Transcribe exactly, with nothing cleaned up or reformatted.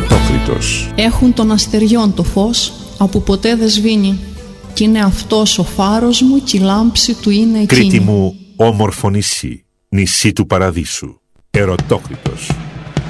Ερωτόκριτος. Έχουν των αστεριών το φως, όπου ποτέ δεν σβήνει. Κι είναι αυτός ο φάρος μου κι η λάμψη του είναι εκείνη. Κρήτη μου, όμορφο νησί, νησί του παραδείσου. Ερωτόκριτος.